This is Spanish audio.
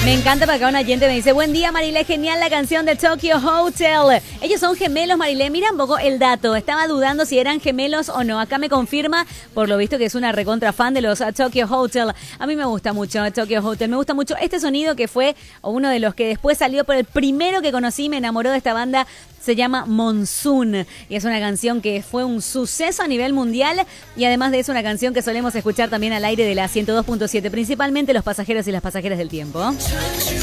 Me encanta porque acá un oyente me dice, buen día Marilé, genial la canción de Tokyo Hotel. Ellos son gemelos, Marilé. Mira un poco el dato. Estaba dudando si eran gemelos o no. Acá me confirma, por lo visto, que es una recontra fan de los Tokyo Hotel. A mí me gusta mucho Tokyo Hotel. Me gusta mucho este sonido que fue uno de los que después salió por el primero que conocí. Me enamoró de esta banda. Se llama Monsoon y es una canción que fue un suceso a nivel mundial y además de eso una canción que solemos escuchar también al aire de la 102.7, principalmente los pasajeros y las pasajeras del tiempo.